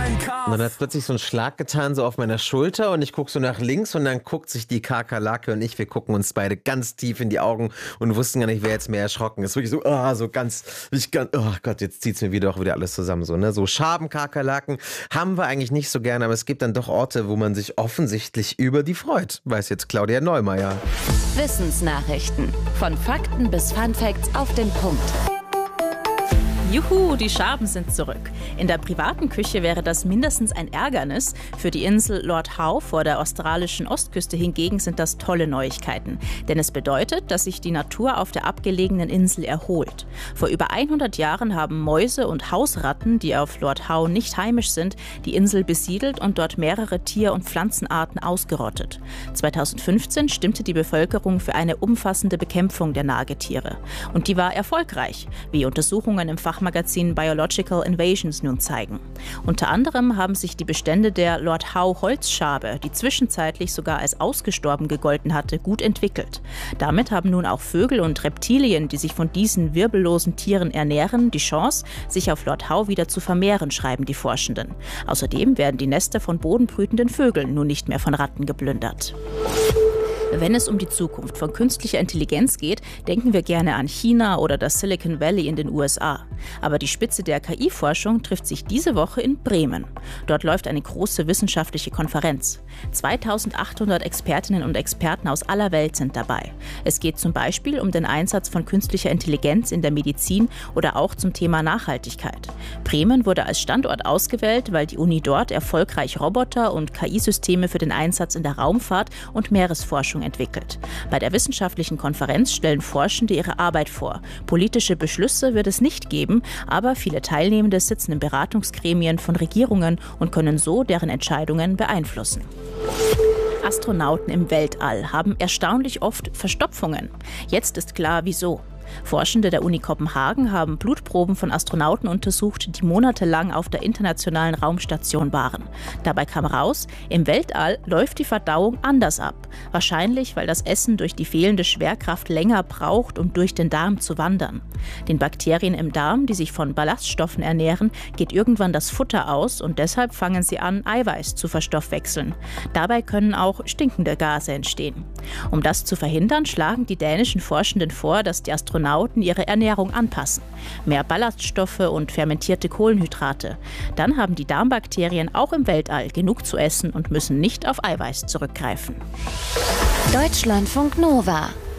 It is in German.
Und dann hat es plötzlich so einen Schlag getan, so auf meiner Schulter und ich gucke so nach links und dann guckt sich die Kakerlake und wir gucken uns beide ganz tief in die Augen und wussten gar nicht, wer jetzt mehr erschrocken ist. Wirklich so, oh Gott, jetzt zieht es mir wieder alles zusammen. So Schabenkakerlaken haben wir eigentlich nicht so gerne, aber es gibt dann doch Orte, wo man sich offensichtlich über die freut, weiß jetzt Claudia Neumeier. Wissensnachrichten. Von Fakten bis Funfacts auf den Punkt. Juhu, die Schaben sind zurück. In der privaten Küche wäre das mindestens ein Ärgernis. Für die Insel Lord Howe vor der australischen Ostküste hingegen sind das tolle Neuigkeiten. Denn es bedeutet, dass sich die Natur auf der abgelegenen Insel erholt. Vor über 100 Jahren haben Mäuse und Hausratten, die auf Lord Howe nicht heimisch sind, die Insel besiedelt und dort mehrere Tier- und Pflanzenarten ausgerottet. 2015 stimmte die Bevölkerung für eine umfassende Bekämpfung der Nagetiere. Und die war erfolgreich, wie Untersuchungen im Fachmagazin Biological Invasions nun zeigen. Unter anderem haben sich die Bestände der Lord Howe Holzschabe, die zwischenzeitlich sogar als ausgestorben gegolten hatte, gut entwickelt. Damit haben nun auch Vögel und Reptilien, die sich von diesen wirbellosen Tieren ernähren, die Chance, sich auf Lord Howe wieder zu vermehren, schreiben die Forschenden. Außerdem werden die Nester von bodenbrütenden Vögeln nun nicht mehr von Ratten geplündert. Wenn es um die Zukunft von künstlicher Intelligenz geht, denken wir gerne an China oder das Silicon Valley in den USA. Aber die Spitze der KI-Forschung trifft sich diese Woche in Bremen. Dort läuft eine große wissenschaftliche Konferenz. 2800 Expertinnen und Experten aus aller Welt sind dabei. Es geht zum Beispiel um den Einsatz von künstlicher Intelligenz in der Medizin oder auch zum Thema Nachhaltigkeit. Bremen wurde als Standort ausgewählt, weil die Uni dort erfolgreich Roboter und KI-Systeme für den Einsatz in der Raumfahrt und Meeresforschung entwickelt. Bei der wissenschaftlichen Konferenz stellen Forschende ihre Arbeit vor. Politische Beschlüsse wird es nicht geben, aber viele Teilnehmende sitzen in Beratungsgremien von Regierungen und können so deren Entscheidungen beeinflussen. Astronauten im Weltall haben erstaunlich oft Verstopfungen. Jetzt ist klar, wieso. Forschende der Uni Kopenhagen haben Blutproben von Astronauten untersucht, die monatelang auf der internationalen Raumstation waren. Dabei kam raus, im Weltall läuft die Verdauung anders ab. Wahrscheinlich, weil das Essen durch die fehlende Schwerkraft länger braucht, um durch den Darm zu wandern. Den Bakterien im Darm, die sich von Ballaststoffen ernähren, geht irgendwann das Futter aus und deshalb fangen sie an, Eiweiß zu verstoffwechseln. Dabei können auch stinkende Gase entstehen. Um das zu verhindern, schlagen die dänischen Forschenden vor, dass die Astronauten ihre Ernährung anpassen. Mehr Ballaststoffe und fermentierte Kohlenhydrate. Dann haben die Darmbakterien auch im Weltall genug zu essen und müssen nicht auf Eiweiß zurückgreifen. Deutschlandfunk Nova